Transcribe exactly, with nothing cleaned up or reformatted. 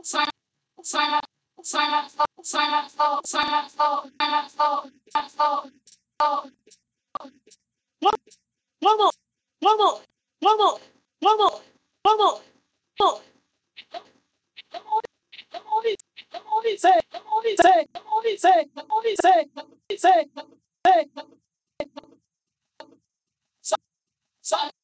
Vamos, vamos, vamos, vamos, vamos, vamos. Come on, come on, come on, say, come on, say, come on, say, come on, say, come on, say, say, say,